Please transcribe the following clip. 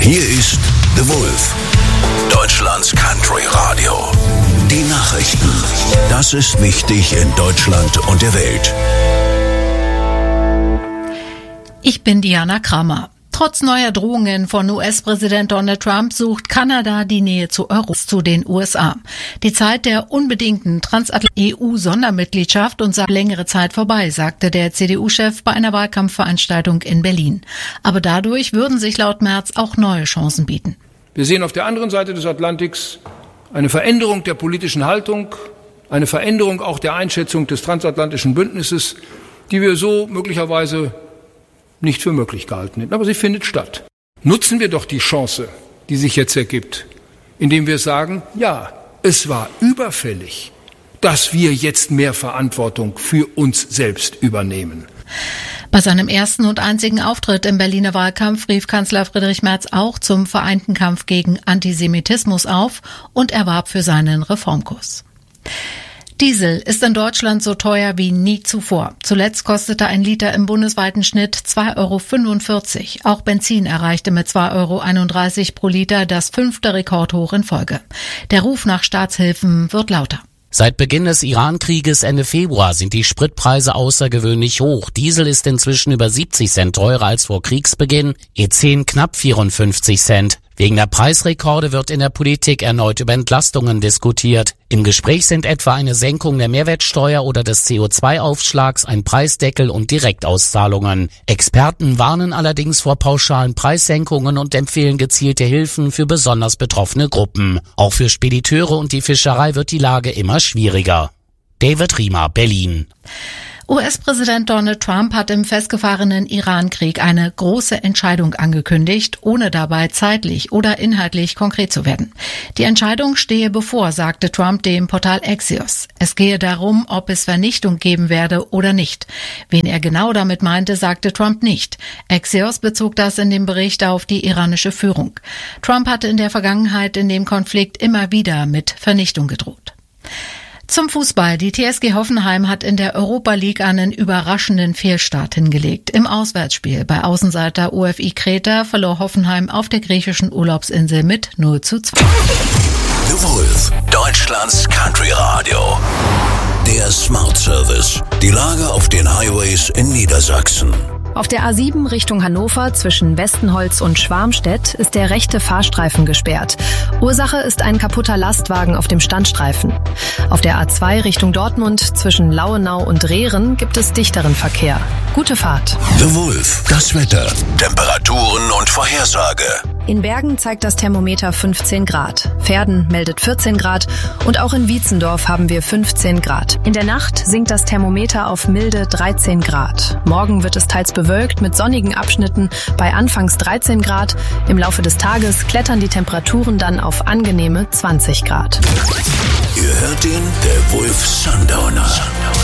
Hier ist The Wolf, Deutschlands Country Radio. Die Nachrichten. Das ist wichtig in Deutschland und der Welt. Ich bin Diana Kramer. Trotz neuer Drohungen von US-Präsident Donald Trump sucht Kanada die Nähe zu den USA. Die Zeit der unbedingten EU-Sondermitgliedschaft und längere Zeit vorbei, sagte der CDU-Chef bei einer Wahlkampfveranstaltung in Berlin. Aber dadurch würden sich laut Merz auch neue Chancen bieten. Wir sehen auf der anderen Seite des Atlantiks eine Veränderung der politischen Haltung, eine Veränderung auch der Einschätzung des transatlantischen Bündnisses, die wir so möglicherweise nicht für möglich gehalten hätten. Aber sie findet statt. Nutzen wir doch die Chance, die sich jetzt ergibt, indem wir sagen, ja, es war überfällig, dass wir jetzt mehr Verantwortung für uns selbst übernehmen. Bei seinem ersten und einzigen Auftritt im Berliner Wahlkampf rief Kanzler Friedrich Merz auch zum vereinten Kampf gegen Antisemitismus auf und er warb für seinen Reformkurs. Diesel ist in Deutschland so teuer wie nie zuvor. Zuletzt kostete ein Liter im bundesweiten Schnitt 2,45 €. Auch Benzin erreichte mit 2,31 € pro Liter das 5. Rekordhoch in Folge. Der Ruf nach Staatshilfen wird lauter. Seit Beginn des Iran-Krieges Ende Februar sind die Spritpreise außergewöhnlich hoch. Diesel ist inzwischen über 70 Cent teurer als vor Kriegsbeginn, E10 knapp 54 Cent. Wegen der Preisrekorde wird in der Politik erneut über Entlastungen diskutiert. Im Gespräch sind etwa eine Senkung der Mehrwertsteuer oder des CO2-Aufschlags, ein Preisdeckel und Direktauszahlungen. Experten warnen allerdings vor pauschalen Preissenkungen und empfehlen gezielte Hilfen für besonders betroffene Gruppen. Auch für Spediteure und die Fischerei wird die Lage immer schwieriger. David Riemer, Berlin. US-Präsident Donald Trump hat im festgefahrenen Iran-Krieg eine große Entscheidung angekündigt, ohne dabei zeitlich oder inhaltlich konkret zu werden. Die Entscheidung stehe bevor, sagte Trump dem Portal Axios. Es gehe darum, ob es Vernichtung geben werde oder nicht. Wen er genau damit meinte, sagte Trump nicht. Axios bezog das in dem Bericht auf die iranische Führung. Trump hatte in der Vergangenheit in dem Konflikt immer wieder mit Vernichtung gedroht. Zum Fußball. Die TSG Hoffenheim hat in der Europa League einen überraschenden Fehlstart hingelegt. Im Auswärtsspiel bei Außenseiter OFI Kreta verlor Hoffenheim auf der griechischen Urlaubsinsel mit 0:2. The Wolf, Deutschlands Country Radio. Der Smart Service. Die Lage auf den Highways in Niedersachsen. Auf der A7 Richtung Hannover zwischen Westenholz und Schwarmstedt ist der rechte Fahrstreifen gesperrt. Ursache ist ein kaputter Lastwagen auf dem Standstreifen. Auf der A2 Richtung Dortmund zwischen Lauenau und Rehren gibt es dichteren Verkehr. Gute Fahrt. The Wolf, das Wetter, Temperaturen und Vorhersage. In Bergen zeigt das Thermometer 15 Grad. Verden meldet 14 Grad und auch in Wietzendorf haben wir 15 Grad. In der Nacht sinkt das Thermometer auf milde 13 Grad. Morgen wird es teils bewölkt mit sonnigen Abschnitten bei anfangs 13 Grad. Im Laufe des Tages klettern die Temperaturen dann auf angenehme 20 Grad. Ihr hört den, der Wolf Sundowner.